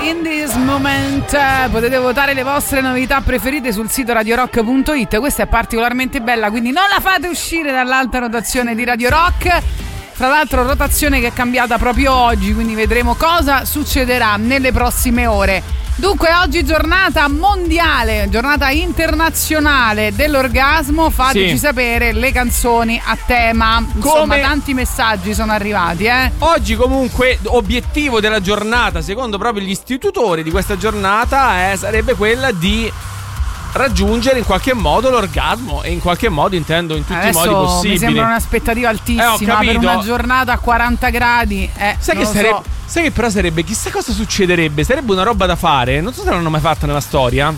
In This Moment. Potete votare le vostre novità preferite sul sito radiorock.it. Questa è particolarmente bella, quindi non la fate uscire dall'alta rotazione di Radio Rock. Fra l'altro rotazione che è cambiata proprio oggi, quindi vedremo cosa succederà nelle prossime ore. Dunque oggi giornata mondiale, giornata internazionale dell'orgasmo. Fateci sapere le canzoni a tema. Insomma, tanti messaggi sono arrivati, Oggi comunque obiettivo della giornata, secondo proprio gli istitutori di questa giornata, sarebbe quella di raggiungere in qualche modo l'orgasmo, e in qualche modo intendo in tutti i modi possibili. Mi sembra un'aspettativa altissima per una giornata a 40 gradi. Sai che sarebbe, sai che però sarebbe, chissà cosa succederebbe, sarebbe una roba da fare, non so se l'hanno mai fatta nella storia.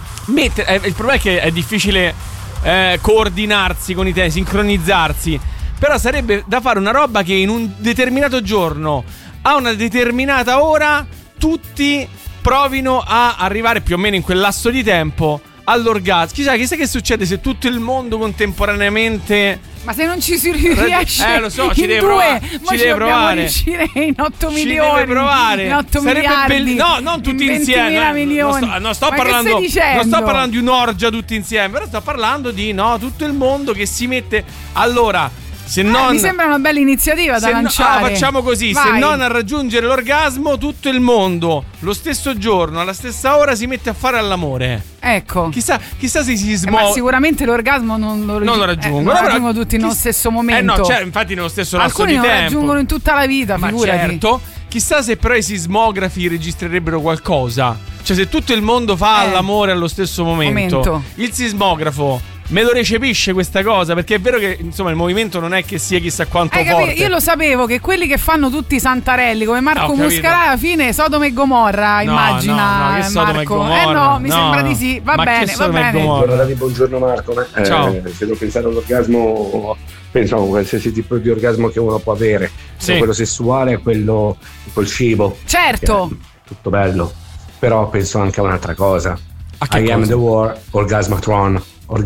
Il problema è che è difficile coordinarsi con i tempi, sincronizzarsi, però sarebbe da fare una roba che in un determinato giorno, a una determinata ora, tutti provino a arrivare più o meno in quel lasso di tempo all'orgasmo. Chissà che succede se tutto il mondo contemporaneamente. Ma se non ci si riesce, lo so, ci deve provare. Ci deve provare. Riuscire in 8 ci milioni. Deve provare. In 8 sarebbe miliardi. No, non tutti insieme. Milioni. Non sto parlando di un'orgia tutti insieme, però sto parlando di tutto il mondo che si mette. Allora, se non, mi sembra una bella iniziativa da lanciare. Facciamo così: vai. Se non a raggiungere l'orgasmo, tutto il mondo lo stesso giorno, alla stessa ora, si mette a fare all'amore. Ecco. Chissà se si smuove. Ma sicuramente l'orgasmo non lo raggiungono tutti nello stesso momento. Infatti nello stesso lasso alcuni di tempo. Alcuni lo raggiungono in tutta la vita, figurati. Certo. Chissà se però i sismografi registrerebbero qualcosa. Cioè, se tutto il mondo fa l'amore allo stesso momento. Il sismografo me lo recepisce questa cosa? Perché è vero che insomma il movimento non è che sia chissà quanto forte. Io lo sapevo che quelli che fanno tutti i santarelli come Marco Muscarà alla fine Sodoma e Gomorra, immagina. No, che Sodoma e Gomorra? No, mi sembra di sì. Va bene. Buongiorno Marco. Ciao. Se devo pensare all'orgasmo, penso a qualsiasi tipo di orgasmo che uno può avere. Quello sessuale e quello col cibo. Certo. Tutto bello. Però penso anche a un'altra cosa. I Am The War, Orgasmatron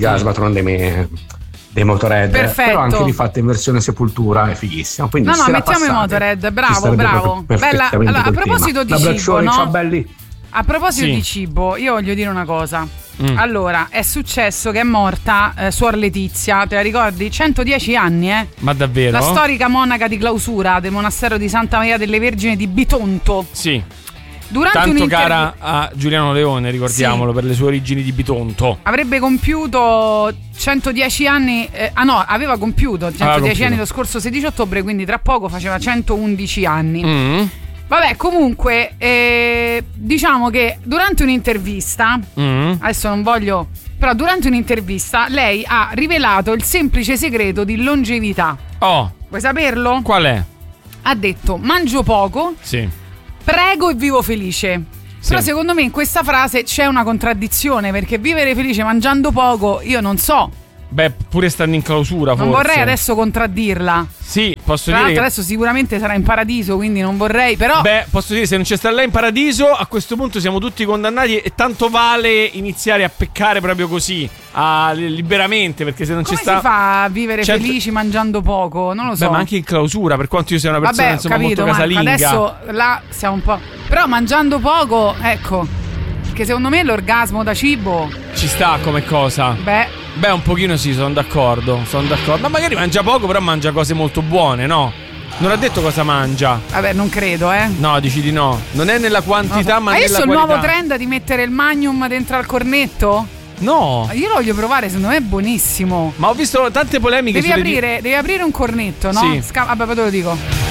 dei Motorhead. Perfetto. Però anche rifatta in versione Sepultura è fighissima. Quindi mettiamo i Motorhead. Bravo. Bella. Allora, a proposito di cibo, no? Ciao belli. A proposito di cibo, io voglio dire una cosa. Allora, è successo che è morta Suor Letizia, te la ricordi? 110 anni, Ma davvero? La storica monaca di clausura del monastero di Santa Maria delle Vergini di Bitonto. Sì. Durante tanto cara a Giuliano Leone, ricordiamolo, per le sue origini di Bitonto. Avrebbe compiuto 110 anni. Aveva compiuto 110 anni lo scorso 16 ottobre, quindi tra poco faceva 111 anni. Vabbè, comunque, diciamo che durante un'intervista, adesso non voglio, però durante un'intervista lei ha rivelato il semplice segreto di longevità. Vuoi saperlo? Qual è? Ha detto: mangio poco, prego e vivo felice. Però secondo me in questa frase c'è una contraddizione, perché vivere felice mangiando poco, io non so. Beh, pure stando in clausura, non vorrei adesso contraddirla. Sì, posso Tra dire l'altro adesso sicuramente sarà in paradiso, quindi non vorrei, però. Beh, posso dire, se non c'è sta lei in paradiso, a questo punto siamo tutti condannati, e tanto vale iniziare a peccare proprio così, liberamente, perché se non come ci sta. Come si fa a vivere felici mangiando poco? Non lo so. Beh, ma anche in clausura, per quanto io sia una persona insomma capito, molto casalinga. Adesso là siamo un po'. Però mangiando poco, ecco, perché secondo me l'orgasmo da cibo ci sta come cosa. Beh, un pochino sì, sono d'accordo. Ma magari mangia poco, però mangia cose molto buone, no? Non ha detto cosa mangia. Vabbè, non credo, No, dici di no. Non è nella quantità, ma nella qualità. Hai visto il nuovo trend di mettere il Magnum dentro al cornetto? No. Io lo voglio provare, secondo me è buonissimo. Ma ho visto tante polemiche. Devi aprire un cornetto, no? Sì. Vabbè, poi te lo dico.